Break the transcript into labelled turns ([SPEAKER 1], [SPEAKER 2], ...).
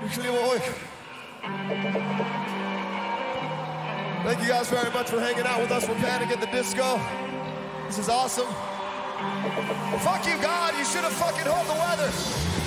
[SPEAKER 1] Thank you guys very much for hanging out with us for Panic at the Disco. This is awesome. Fuck you, God. You should have fucking heard the weather.